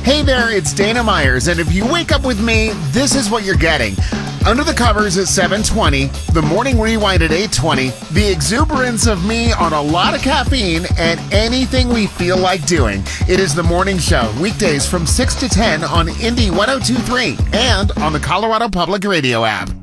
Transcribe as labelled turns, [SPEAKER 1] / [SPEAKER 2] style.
[SPEAKER 1] Hey there, it's Dana Myers, and if you wake up with me, this is what you're getting. Under the Covers at 7:20, the Morning Rewind at 8:20, the exuberance of me on a lot of caffeine, and anything we feel like doing. It is The Morning Show, weekdays from 6 to 10 on Indie 102.3 and on the Colorado Public Radio app.